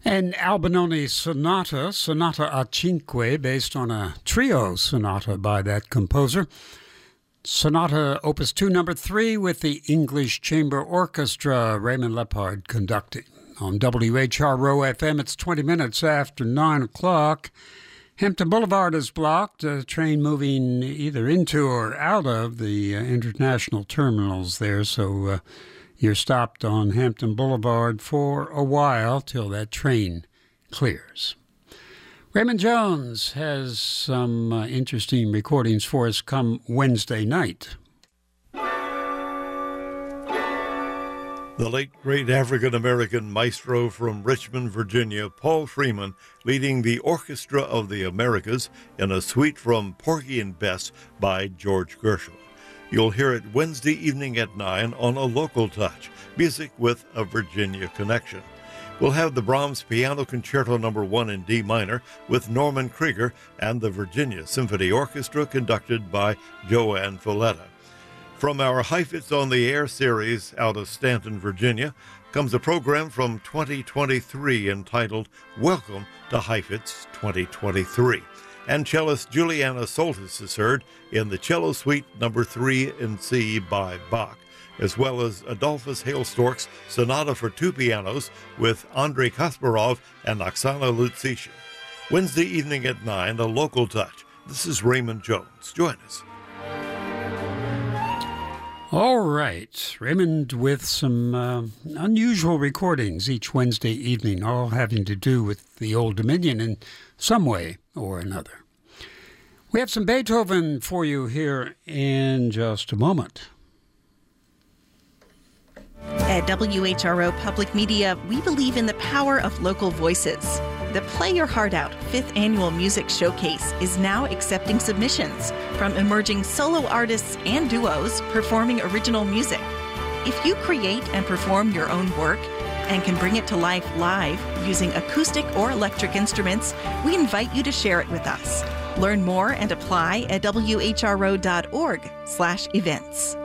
An Albinoni sonata, Sonata a Cinque, based on a trio sonata by that composer. Sonata Opus 2, number 3, with the English Chamber Orchestra, Raymond Lepard conducting. On WHRO FM, it's 20 minutes after 9 o'clock. Hampton Boulevard is blocked, a train moving either into or out of the international terminals there, so you're stopped on Hampton Boulevard for a while till that train clears. Raymond Jones has some interesting recordings for us come Wednesday night. The late, great African-American maestro from Richmond, Virginia, Paul Freeman, leading the Orchestra of the Americas in a suite from Porgy and Bess by George Gershwin. You'll hear it Wednesday evening at 9 on A Local Touch, music with a Virginia connection. We'll have the Brahms Piano Concerto No. 1 in D minor with Norman Krieger and the Virginia Symphony Orchestra conducted by Joanne Folletta. From our Heifetz on the Air series out of Stanton, Virginia, comes a program from 2023 entitled Welcome to Heifetz 2023. And cellist Juliana Soltis is heard in the Cello Suite No. 3 in C by Bach, as well as Adolphus Hailstork's Sonata for Two Pianos with Andrei Kasparov and Oksana Lutsishin. Wednesday evening at 9, A Local Touch. This is Raymond Jones. Join us. All right, Raymond with some unusual recordings each Wednesday evening, all having to do with the Old Dominion in some way or another. We have some Beethoven for you here in just a moment. At WHRO Public Media, we believe in the power of local voices. The Play Your Heart Out 5th Annual Music Showcase is now accepting submissions from emerging solo artists and duos performing original music. If you create and perform your own work and can bring it to life live using acoustic or electric instruments, we invite you to share it with us. Learn more and apply at whro.org/events.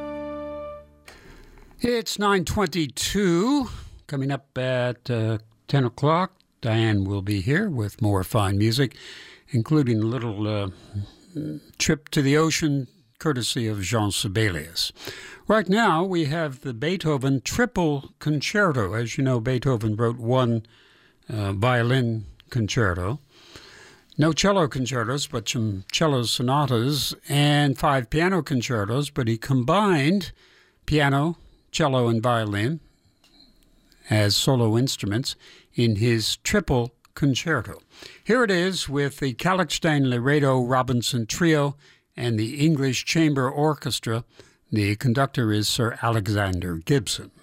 It's 9:22. Coming up at 10 o'clock, Diane will be here with more fine music, including a little trip to the ocean, courtesy of Jean Sibelius. Right now, we have the Beethoven Triple Concerto. As you know, Beethoven wrote one violin concerto. No cello concertos, but some cello sonatas, and 5 piano concertos, but he combined piano, cello, and violin as solo instruments in his Triple Concerto. Here it is with the Kalkstein-Laredo-Robinson Trio and the English Chamber Orchestra. The conductor is Sir Alexander Gibson.